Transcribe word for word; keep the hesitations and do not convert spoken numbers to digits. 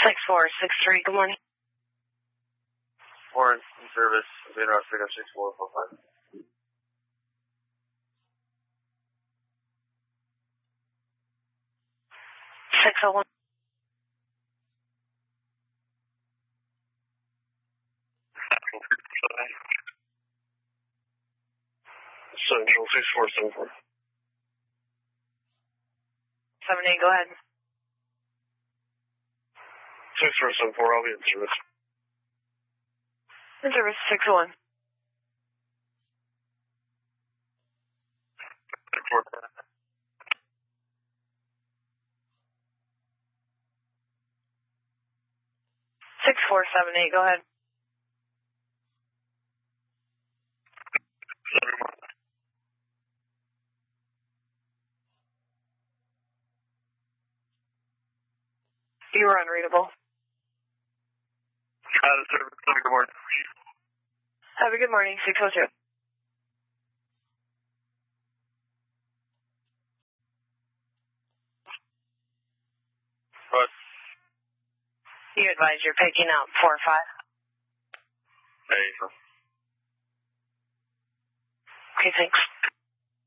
six four six three, good morning. Warren, in service, Radar pickup six four four five. six oh one. Central six four seven four. seven eight, go ahead. six four seven four, I'll be in service. In service, six oh one. six four seven eight, go ahead. You were unreadable. Out of service, good morning. Have a good morning, six oh two. What? You advise you're picking out four five. There you go. Okay, thanks.